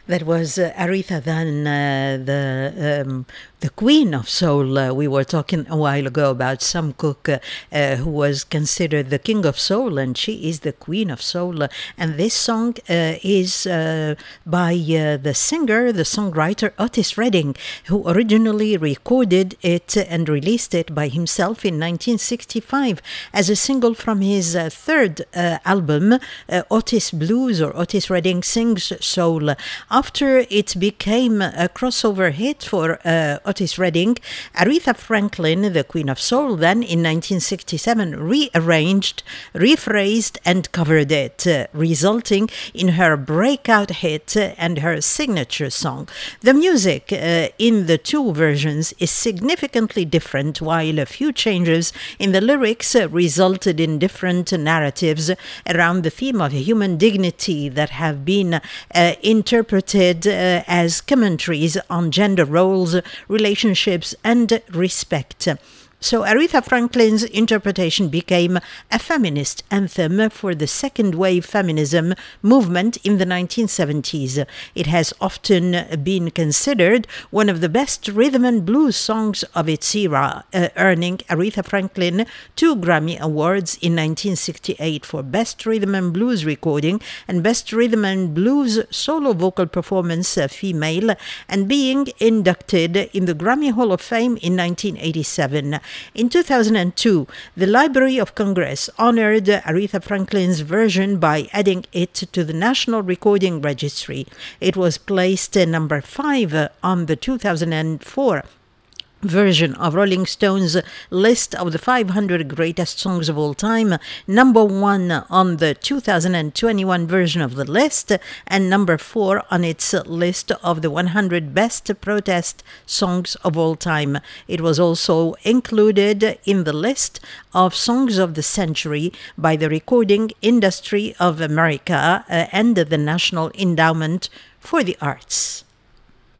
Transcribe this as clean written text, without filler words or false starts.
That was Aretha Van, the Queen of Soul. We were talking a while ago about Sam Cooke, who was considered the King of Soul, and she is the Queen of Soul. And this song is by the singer, the songwriter Otis Redding, who originally recorded it and released it by himself in 1965 as a single from his third album, Otis Blues, or Otis Redding Sings Soul. After it became a crossover hit for Otis Redding, Aretha Franklin, the Queen of Soul, then in 1967 rearranged, rephrased, and covered it, resulting in her breakout hit and her signature song. The music in the two versions is significantly different, while a few changes in the lyrics resulted in different narratives around the theme of human dignity that have been interpreted as commentaries on gender roles, relationships, and respect. So Aretha Franklin's interpretation became a feminist anthem for the second wave feminism movement in the 1970s. It has often been considered one of the best rhythm and blues songs of its era, earning Aretha Franklin 2 Grammy Awards in 1968 for Best Rhythm and Blues Recording and Best Rhythm and Blues Solo Vocal Performance Female, and being inducted in the Grammy Hall of Fame in 1987. In 2002, the Library of Congress honored Aretha Franklin's version by adding it to the National Recording Registry. It was placed number 5 on the 2004 version of Rolling Stone's list of the 500 greatest songs of all time, number 1 on the 2021 version of the list, and number 4 on its list of the 100 best protest songs of all time. It was also included in the list of songs of the century by the Recording Industry of America and the National Endowment for the Arts.